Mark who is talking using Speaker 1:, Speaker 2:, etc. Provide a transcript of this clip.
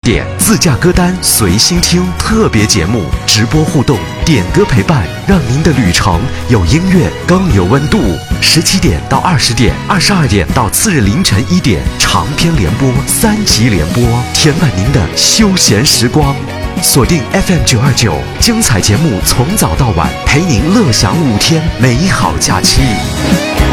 Speaker 1: 点，自驾歌单随心听，特别节目直播互动，点歌陪伴，让您的旅程有音乐更有温度。17点到20点，22点到次日凌晨1点，长篇联播3集联播，填满您的休闲时光。锁定 FM929，精彩节目从早到晚，陪您乐享5天美好假期。